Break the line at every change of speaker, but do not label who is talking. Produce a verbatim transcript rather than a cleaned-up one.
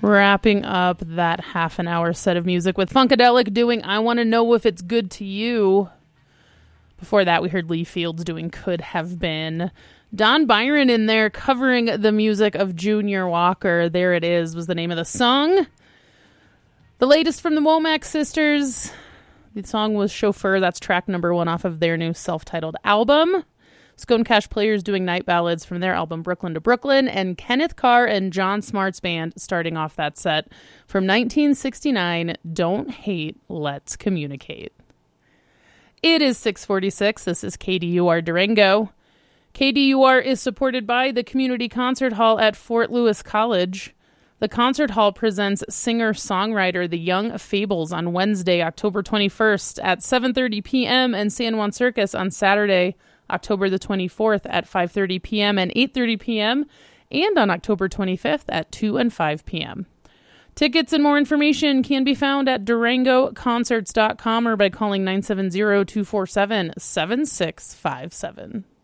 Wrapping up that half an hour set of music with Funkadelic doing I Want to Know If It's Good to You. Before that, we heard Lee Fields doing Could Have Been. Don Byron in there covering the music of Junior Walker. There It Is was the name of the song. The latest from the Womack Sisters. The song was Chauffeur. That's track number one off of their new self-titled album. Scone Cash Players doing Night Ballads from their album Brooklyn to Brooklyn. And Kenneth Carr and John Smart's band starting off that set from nineteen sixty-nine, Don't Hate, Let's Communicate. It is six forty-six. This is K D U R Durango. K D U R is supported by the Community Concert Hall at Fort Lewis College. The concert hall presents singer-songwriter The Young Fables on Wednesday, October twenty-first at seven thirty p.m. and San Juan Circus on Saturday, October the twenty-fourth at five thirty p.m. and eight thirty p.m. and on October twenty-fifth at two and five p.m. Tickets and more information can be found at durango concerts dot com or by calling nine seven zero, two four seven, seven six five seven.